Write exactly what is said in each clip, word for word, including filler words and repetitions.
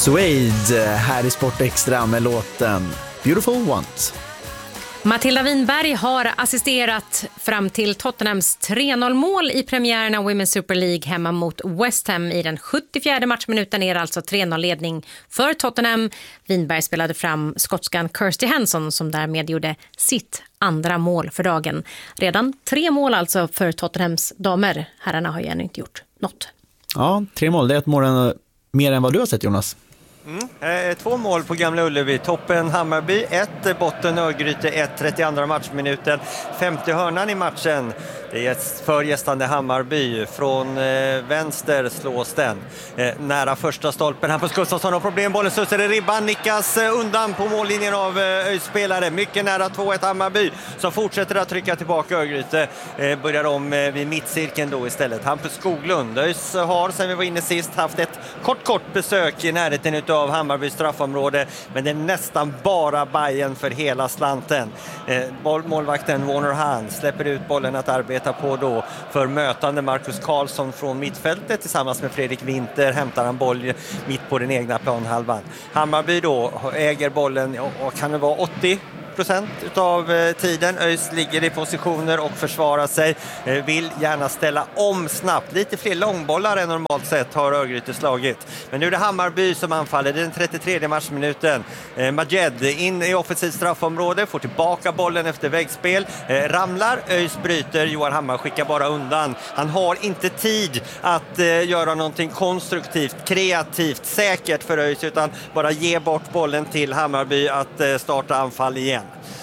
Suede här i Sport Extra med låten Beautiful Ones. Matilda Winberg har assisterat fram till Tottenhams tre noll-mål i premiären av Women's Super League hemma mot West Ham i den sjuttiofjärde matchminuten är alltså tre noll-ledning för Tottenham. Winberg spelade fram skotskan Kirsty Hanson som därmed gjorde sitt andra mål för dagen. Redan tre mål alltså för Tottenhams damer. Herrarna har ju ännu inte gjort något. Ja, tre mål. Det är ett mål mer än vad du har sett, Jonas. Mm. Eh, två mål på Gamla Ullevi. Toppen Hammarby, ett, botten Örgryte, ett, trettioandra matchminuten. femte hörnan i matchen. Det är för gästande Hammarby. Från eh, vänster slås den. Eh, nära första stolpen. Hampus Gustafsson har problem. Bollen sussar i ribban. Nickas eh, undan på mållinjen av eh, spelare. Mycket nära två ett Hammarby. Som fortsätter att trycka tillbaka Örgryte. Eh, börjar om eh, vid mittcirkeln då istället. Hampus Skoglund. ÖIS har, sen vi var inne sist, haft ett kort kort besök i närheten utav av Hammarbys straffområde, men det är nästan bara Bayern för hela slanten. Eh, målvakten Warner Hahn släpper ut bollen att arbeta på då för mötande Marcus Karlsson från mittfältet. Tillsammans med Fredrik Winter hämtar han boll mitt på den egna planhalvan. Hammarby då äger bollen och, och kan det vara åttio procent utav eh, tiden. ÖIS ligger i positioner och försvarar sig. Eh, vill gärna ställa om snabbt. Lite fler långbollar än normalt sett har Örgryte slagit. Men nu är det Hammarby som anfaller. Det är den trettiotredje matchminuten. Eh, Majed in i offensivt straffområde. Får tillbaka bollen efter väggspel. Eh, ramlar. ÖIS bryter. Johan Hammar skickar bara undan. Han har inte tid att eh, göra någonting konstruktivt, kreativt, säkert för ÖIS, utan bara ge bort bollen till Hammarby att eh, starta anfall igen.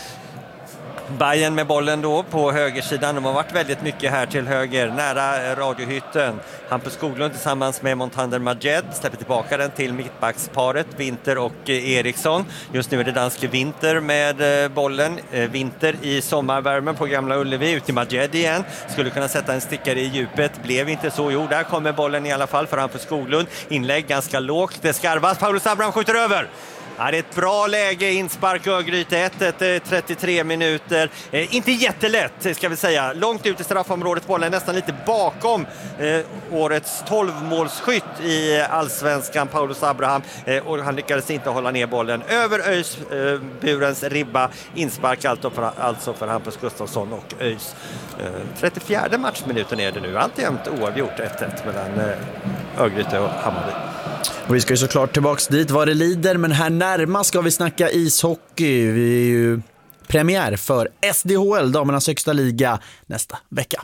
Bayern med bollen då på högersidan. De har varit väldigt mycket här till höger, nära radiohytten. Hampus Skoglund tillsammans med Montander Majed släpper tillbaka den till mittbacksparet Winter och Eriksson. Just nu är det danske Winter med bollen. Winter i sommarvärmen på Gamla Ullevi, ut till Majed igen. Skulle kunna sätta en stickare i djupet, blev inte så. Jo, där kommer bollen i alla fall för Hampus Skoglund. Inlägg ganska lågt, det skarvas. Paulus Abraham skjuter över. Ja, det är ett bra läge, inspark Örgryte ett ett, trettiotre minuter. Eh, inte jättelätt ska vi säga. Långt ut i straffområdet, bollen nästan lite bakom eh, årets tolv-målsskytt i allsvenskan, Paulus Abraham. Eh, och han lyckades inte hålla ner bollen över ÖIS eh, burens ribba. Inspark alltså för, alltså för Hampus Gustafsson och ÖIS. Eh, trettiofjärde matchminuten är det nu. Alltjämt oavgjort ett ett mellan eh, Örgryte och Hammarby. Och vi ska ju såklart tillbaks dit vad det lider, men här närmast ska vi snacka ishockey. Vi är ju premiär för S D H L, damernas högsta liga, nästa vecka.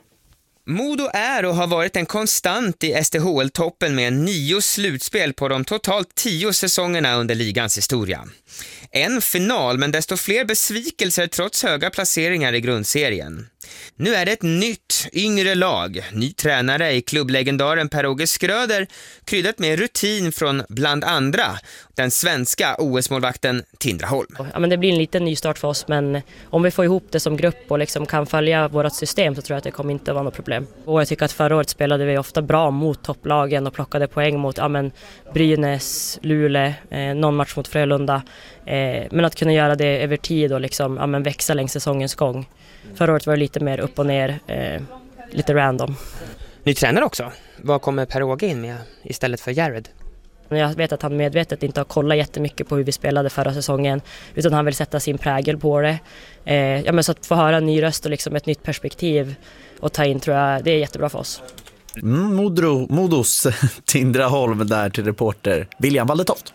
Modo är och har varit en konstant i S D H L-toppen med nio slutspel på de totalt tio säsongerna under ligans historia. En final, men desto fler besvikelser trots höga placeringar i grundserien. Nu är det ett nytt, yngre lag. Ny tränare i klubblegendaren Per-Åge Skröder, kryddat med rutin från bland andra den svenska O S-målvakten Tindra Holm. Ja, men det blir en liten ny start för oss, men om vi får ihop det som grupp och liksom kan följa vårt system så tror jag att det kommer inte vara något problem. Och jag tycker att förra året spelade vi ofta bra mot topplagen och plockade poäng mot ja, men Brynäs, Luleå, eh, någon match mot Frölunda. Eh, men att kunna göra det över tid och liksom, ja, men växa längs säsongens gång. Förra året var det lite mer upp och ner, eh, lite random. Ny tränare också. Vad kommer Per-Åge in med istället för Jared? Jag vet att han medvetet inte har kollat jättemycket på hur vi spelade förra säsongen, utan han vill sätta sin prägel på det. Eh, ja, men så att få höra en ny röst och liksom ett nytt perspektiv och ta in, tror jag, det är jättebra för oss. Mm, Modro, Modos Tindra Holm där till reporter William Waldetoft.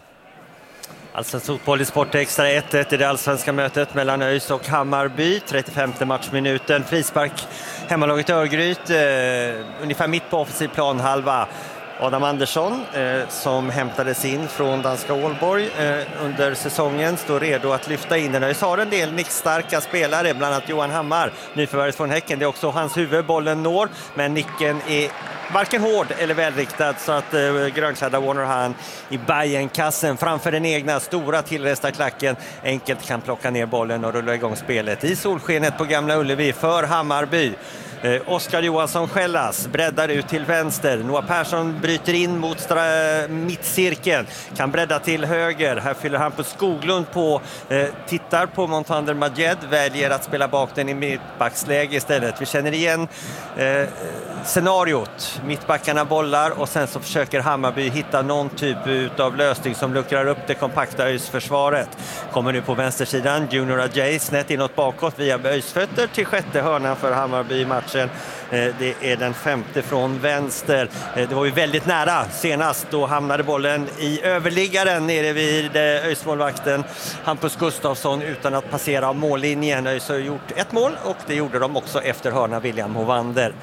Alltså fotboll i Sport Extra ett ett i det allsvenska mötet mellan ÖIS och Hammarby. trettiofemte matchminuten. Frispark hemmalaget Örgryte. Eh, ungefär mitt på offensiv planhalva. Adam Andersson eh, som hämtades in från danska Ålborg eh, under säsongen står redo att lyfta in den. ÖIS har en del nickstarka spelare, bland annat Johan Hammar, nyförvärvet från Häcken. Det är också hans huvud bollen når, men nicken är varken hård eller välriktad så att eh, grönklädda Warner Hahn i Bayern-kassen framför den egna stora tillresta klacken enkelt kan plocka ner bollen och rulla igång spelet i solskenet på Gamla Ullevi för Hammarby. Eh, Oskar Johansson skällas, breddar ut till vänster. Noah Persson bryter in mot stra- mittcirkeln, kan bredda till höger. Här fyller han på Skoglund på, eh, tittar på Montander Majed, väljer att spela bak den i mittbacksläge istället. Vi känner igen eh, scenariot. Mittbackarna bollar och sen så försöker Hammarby hitta någon typ av lösning som luckrar upp det kompakta ÖIS-försvaret. Kommer nu på vänstersidan, Junior Ajay snett inåt bakåt via ÖIS-fötter till sjätte hörnan för Hammarby i matchen. Det är den femte från vänster. Det var ju väldigt nära senast. Då hamnade bollen i överliggaren nere vid ÖIS-målvakten Hampus Gustafsson utan att passera mållinjen. ÖIS har gjort ett mål och det gjorde de också efter hörna William Hovander.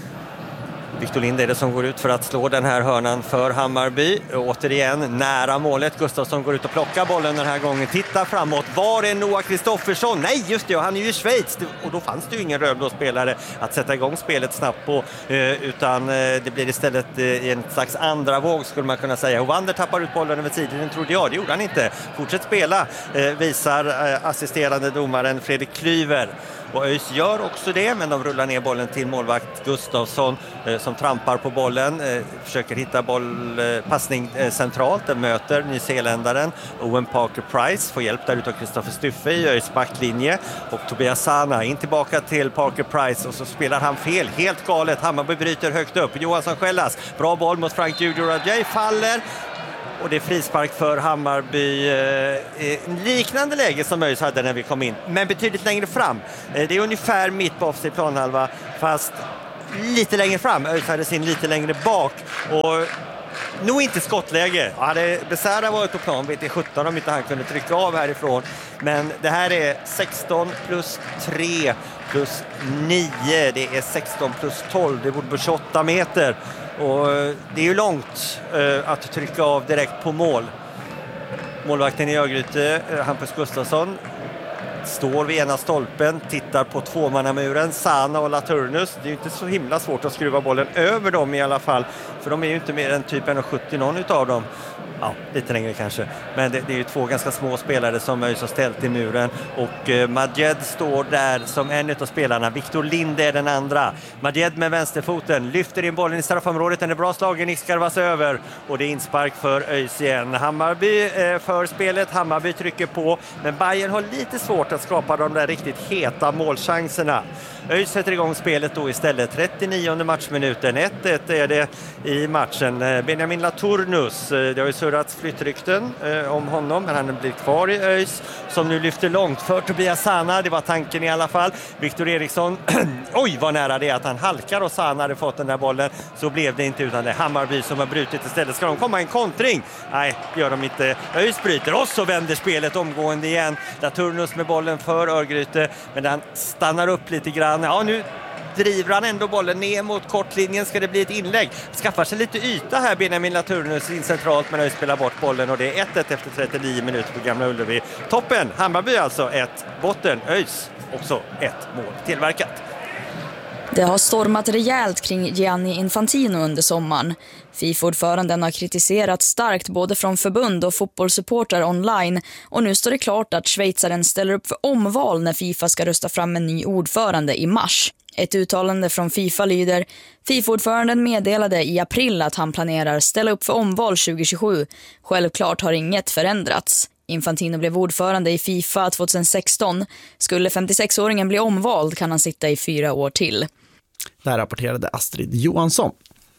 Victor Lind är det som går ut för att slå den här hörnan för Hammarby. Återigen nära målet. Gustafsson går ut och plockar bollen den här gången. Tittar framåt. Var är Noah Kristoffersson? Nej, just det. Han är ju i Schweiz. Och då fanns det ju ingen rödblå spelare att sätta igång spelet snabbt på. Utan det blir istället i en slags andra våg skulle man kunna säga. Hovander tappar ut bollen över tiden. Trodde jag. Det gjorde han inte. Fortsätt spela, visar assisterande domaren Fredrik Klyver. Och ÖIS gör också det, men de rullar ner bollen till målvakt Gustafsson eh, som trampar på bollen, eh, försöker hitta boll, eh, passning eh, centralt, den möter nyzeeländaren Owen Parker-Price, får hjälp där utav Kristoffer Stuffe i ÖIS backlinje och Tobias Sana in tillbaka till Parker-Price och så spelar han fel, helt galet. Hammarby bryter högt upp, Johansson Skällas, bra boll mot Frank Junior Ajay, faller. Och det är frispark för Hammarby, eh, liknande läge som ÖIS hade när vi kom in, men betydligt längre fram. Eh, det är ungefär mitt på offside planhalva, fast lite längre fram. ÖIS hade sin lite längre bak och nog inte skottläge. Hade Becerra varit på plan vet jag sjutton om inte han kunde trycka av härifrån. Men det här är sexton plus tre plus nio, det är sexton plus tolv, det borde på tjugoåtta meter. Och det är ju långt uh, att trycka av direkt på mål. Målvakten i Örgryte, uh, Hampus Gustafsson, står vid ena stolpen, tittar på tvåmannamuren, Sana och Laturnus. Det är ju inte så himla svårt att skruva bollen över dem i alla fall. För de är ju inte mer än typ en sjuttio någon utav dem. Ja, lite längre kanske. Men det, det är ju två ganska små spelare som ÖIS har ställt i muren. Och eh, Majed står där som en av spelarna. Victor Lind är den andra. Majed med vänsterfoten lyfter in bollen i straffområdet. Den är bra slagen, Nick skarvas över. Och det är inspark för ÖIS igen. Hammarby eh, för spelet. Hammarby trycker på. Men Bayern har lite svårt att skapa de där riktigt heta målchanserna. ÖIS sätter igång spelet då istället. trettionionde matchminuten. ett ett är det i matchen. Benjamin Laturnus, det har ju surrats flyttrykten eh, om honom, men han blir kvar i ÖIS som nu lyfter långt för Tobias Sana. Det var tanken i alla fall. Viktor Eriksson, oj vad nära det är att han halkar och Sana hade fått den där bollen. Så blev det inte, utan det är Hammarby som har brutit istället. Ska de komma en kontring? Nej, gör de inte. ÖIS bryter och så vänder spelet omgående igen. Laturnus med bollen för Örgryte, men han stannar upp lite grann. Ja, nu driver han ändå bollen ner mot kortlinjen. Ska det bli ett inlägg? Skaffar sig lite yta här Benjamin Laturnus in centralt, men ÖIS spelar bort bollen och det är ett ett efter trettionio minuter på Gamla Ullevi. Toppen, Hammarby alltså ett, botten ÖIS också ett mål tillverkat. Det har stormat rejält kring Gianni Infantino under sommaren. FIFA-ordföranden har kritiserat starkt både från förbund och fotbollssupportrar online, och nu står det klart att schweizaren ställer upp för omval när FIFA ska rösta fram en ny ordförande i mars. Ett uttalande från FIFA lyder: FIFA-ordföranden meddelade i april att han planerar ställa upp för omval tjugohundratjugosju. Självklart har inget förändrats. Infantino blev ordförande i FIFA tjugohundrasexton. Skulle femtiosex-åringen bli omvald kan han sitta i fyra år till. Där rapporterade Astrid Johansson.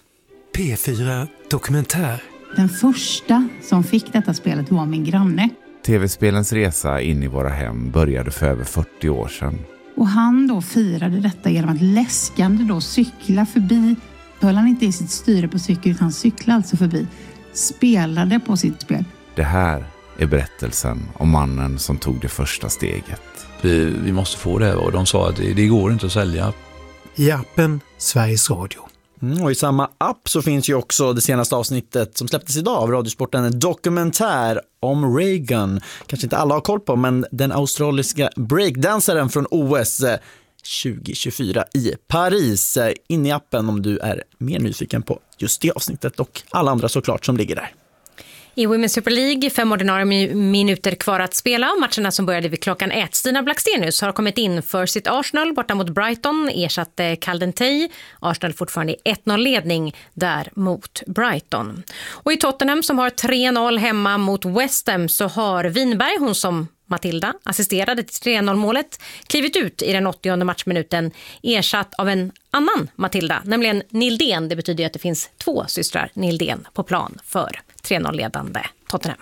P fyra Dokumentär. Den första som fick detta spelet var min granne. Tv-spelens resa in i våra hem började för över fyrtio år sedan. Och han då firade detta genom att läskande då cykla förbi. Höll han inte i sitt styre på cykel utan cyklade alltså förbi. Spelade på sitt spel. Det här är berättelsen om mannen som tog det första steget. Vi, vi måste få det, och de sa att det, det går inte att sälja. I appen Sveriges Radio. Mm, och i samma app så finns ju också det senaste avsnittet som släpptes idag av Radiosporten, en dokumentär om Reagan. Kanske inte alla har koll på, men den australiska breakdansaren från O S tjugohundratjugofyra i Paris. In i appen om du är mer nyfiken på just det avsnittet och alla andra såklart som ligger där. I Women's Super League, fem ordinarie minuter kvar att spela, och matcherna som började vid klockan ett. Stina Blackstenius har kommit in för sitt Arsenal borta mot Brighton, ersatte Caldentey. Arsenal fortfarande i ett noll-ledning där mot Brighton. Och i Tottenham som har tre noll hemma mot West Ham så har Winberg, hon som Matilda, assisterade till tre noll-målet, klivit ut i den åttionde matchminuten, ersatt av en annan Matilda, nämligen Nildén. Det betyder att det finns två systrar Nildén på plan för tre noll-ledande Tottenham.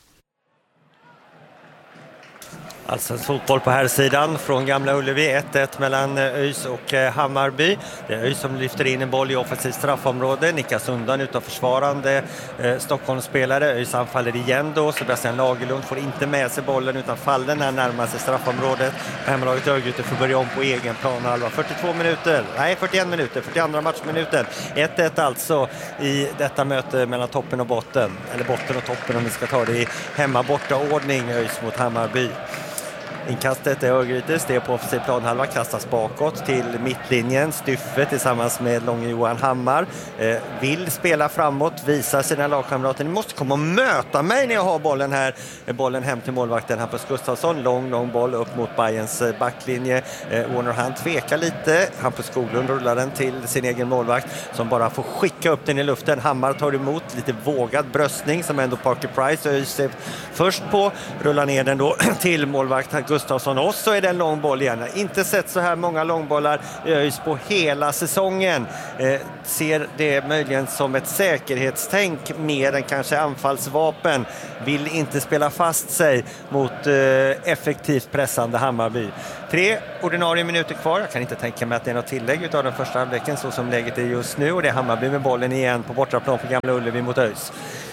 Alltså fotboll på här sidan från Gamla Ullevi, ett ett mellan ÖIS och Hammarby. Det är ÖIS som lyfter in en boll i offensivt straffområde, nickas undan utav försvarande eh, Stockholmsspelare. ÖIS anfaller igen då, Sebastian Lagerlund får inte med sig bollen utan faller när närmar sig straffområdet. Hemmalaget Örgryte får börja om på egen plan halva. fyrtiotvå minuter, nej fyrtioen minuter, fyrtioandra matchminuten. ett ett alltså i detta möte mellan toppen och botten, eller botten och toppen om vi ska ta det i hemma-borta-ordning, ÖIS mot Hammarby. Inkastet är Örgryte, steg på offensiv planhalva, kastas bakåt till mittlinjen. Styffe tillsammans med Långe Johan Hammar eh, vill spela framåt, visar sina lagkamrater: ni måste komma och möta mig när jag har bollen här. Bollen hem till målvakten Hampus Gustafsson, lång, lång boll upp mot Bayerns backlinje. eh, Warner han tvekar lite, Hampus Skoglund rullar den till sin egen målvakt som bara får skicka upp den i luften. Hammar tar emot, lite vågad bröstning som ändå Parker Price är först på, rullar ner den då till målvakt Gustafsson, och så är det en lång boll igen. Inte sett så här många långbollar i ÖIS på hela säsongen. Eh, ser det möjligen som ett säkerhetstänk mer än kanske anfallsvapen. Vill inte spela fast sig mot eh, effektivt pressande Hammarby. Tre ordinarie minuter kvar. Jag kan inte tänka mig att det är något tillägg utav den första halvleken så som läget är just nu, och det är Hammarby med bollen igen på bortaplan på Gamla Ullevi mot ÖIS.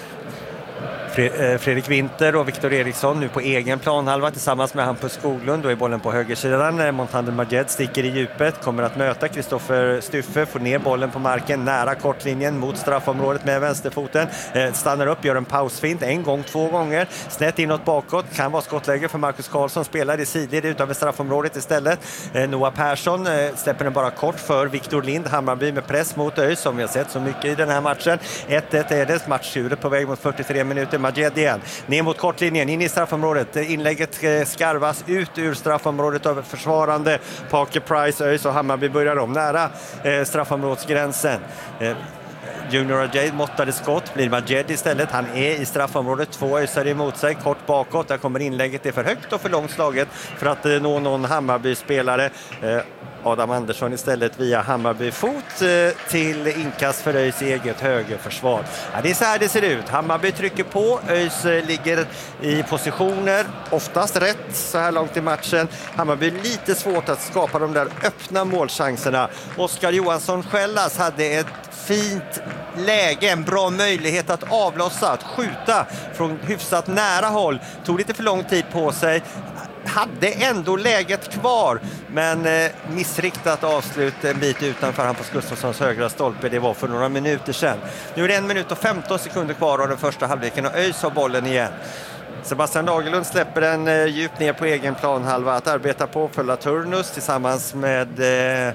Fredrik Winter och Viktor Eriksson nu på egen planhalva tillsammans med Hampus Skoglund. Då är bollen på högersidan. Montander Majed sticker i djupet, kommer att möta Kristoffer Styffe, får ner bollen på marken nära kortlinjen mot straffområdet med vänsterfoten. Eh, stannar upp, gör en pausfint en gång, två gånger. Snett inåt bakåt, kan vara skottläge för Marcus Karlsson, spelar i sidled utanför straffområdet istället. Eh, Noah Persson eh, släpper den bara kort för Viktor Lind. Hammarby med press mot ÖIS som vi har sett så mycket i den här matchen. ett ett är det, matchtjuret på väg mot fyrtiotre minuter. Majed igen, ner mot kortlinjen, in i straffområdet. Inlägget skarvas ut ur straffområdet av försvarande Parker Price. ÖIS och Hammarby börjar om nära eh, straffområdsgränsen. Eh, Junior Ajay måttade skott, blir Majed istället. Han är i straffområdet, två ösare emot sig, kort bakåt. Där kommer inlägget, det är för högt och för långt slaget för att eh, nå någon Hammarby-spelare. Eh, Adam Andersson istället via Hammarby fot eh, till inkast för ÖIS eget högerförsvar. Ja, det är så här det ser ut. Hammarby trycker på, ÖIS eh, ligger i positioner, oftast rätt så här långt i matchen. Hammarby lite svårt att skapa de där öppna målchanserna. Oskar Johansson Skällas hade ett fint läge, en bra möjlighet att avlossa, att skjuta från hyfsat nära håll. Tog lite för lång tid på sig. Hade ändå läget kvar, men eh, missriktat avslut en bit utanför Hampus Gustafssons högra stolpe. Det var för några minuter sedan. Nu är det en minut och femton sekunder kvar av den första halvleken och ÖIS har bollen igen. Sebastian Lagerlund släpper den eh, djupt ner på egen planhalva att arbeta på för Laturnus tillsammans med, eh,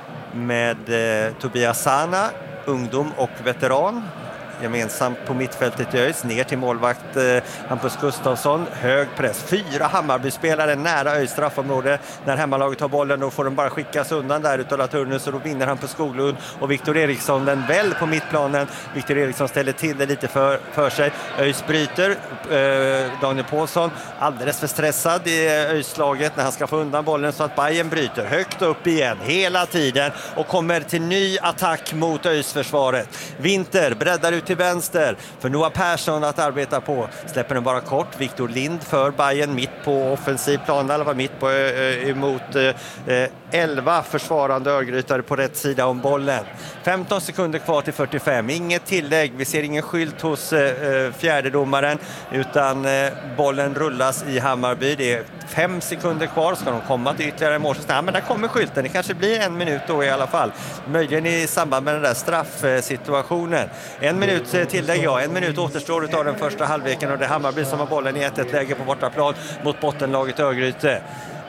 med eh, Tobias Sana, ungdom och veteran. Gemensamt på mittfältet i ÖIS, ner till målvakt eh, Hampus Gustafsson, hög press, fyra Hammarby-spelare nära ÖIS straffområde. När hemmalaget har bollen då får de bara skickas undan där utav Laturnus och då vinner Hampus Skoglund och Viktor Eriksson den väl på mittplanen. Viktor Eriksson ställer till det lite för, för sig. ÖIS bryter, eh, Daniel Paulsson alldeles för stressad i ÖIS-slaget när han ska få undan bollen så att Bayern bryter högt upp igen hela tiden och kommer till ny attack mot ÖIS-försvaret. Winter breddar ut till vänster för Noah Persson att arbeta på. Släpper den bara kort. Viktor Lind för Bayern mitt på offensiv plan. Eller var mitt på äh, emot äh, elva försvarande Örgrytare på rätt sida om bollen. femton sekunder kvar till fyrtiofem. Inget tillägg. Vi ser ingen skylt hos äh, fjärdedomaren utan äh, bollen rullas i Hammarby. Det är fem sekunder kvar. Ska de komma till ytterligare mål? Ja, men där kommer skylten. Det kanske blir en minut då i alla fall. Möjligen i samband med den där straffsituationen. En minut tillägg, ja. En minut återstår utav den första halvleken och det är Hammarby som har bollen i ett ett läge på bortaplan mot bottenlaget Örgryte.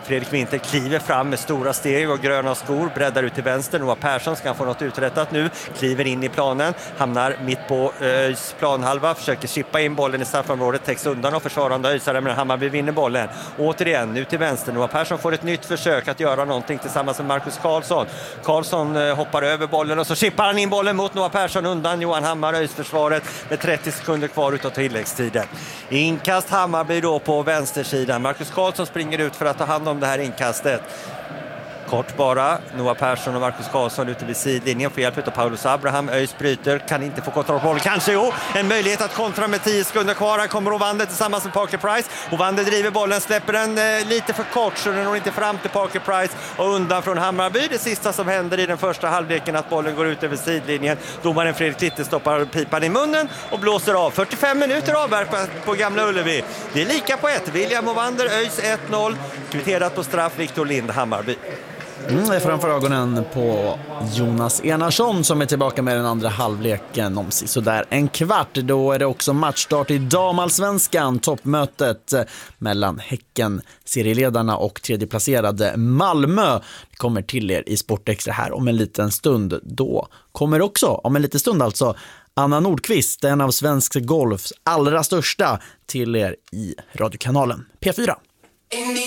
Fredrik Winther kliver fram med stora steg och gröna skor, breddar ut till vänster. Noah Persson ska få något uträttat nu, kliver in i planen, hamnar mitt på ÖIS planhalva, försöker chippa in bollen i straffområdet, täcks undan och försvarande ÖISare, men Hammarby vinner bollen. Återigen, nu till vänster. Noah Persson får ett nytt försök att göra någonting tillsammans med Marcus Karlsson. Karlsson eh, hoppar över bollen och så chippar han in bollen mot Noah Persson undan Johan Hammar, ÖIS-försvaret med trettio sekunder kvar utav tilläggstiden. Inkast Hammarby då på vänstersidan. Marcus Karlsson springer ut för att ta hand om det här inkastet. Kort bara, Noah Persson och Marcus Karlsson ute vid sidlinjen för hjälp av Paulus Abraham. ÖIS bryter, kan inte få kontroll på bollen. Kanske jo, en möjlighet att kontra med tio sekunder kvar. Här kommer Ovander tillsammans med Parker Price. Ovander driver bollen, släpper den eh, lite för kort så den når inte fram till Parker Price och undan från Hammarby. Det sista som händer i den första halvleken att bollen går ut över sidlinjen. Domaren Fredrik Litte stoppar pipan i munnen och blåser av. fyrtiofem minuter avverkat på Gamla Ullevi. Det är lika på ett. William Ovander, ÖIS ett noll. Kvitterat på straff, Victor Lind, Hammarby. Mm, det är framför ögonen på Jonas Enarsson som är tillbaka med den andra halvleken om så där en kvart. Då är det också matchstart i damallsvenskan, toppmötet mellan Häcken, serieledarna och tredjeplacerade Malmö. Det kommer till er i Sportextra här om en liten stund. Då kommer också, om en liten stund alltså, Anna Nordqvist, en av svensk golfs allra största, till er i radiokanalen P fyra.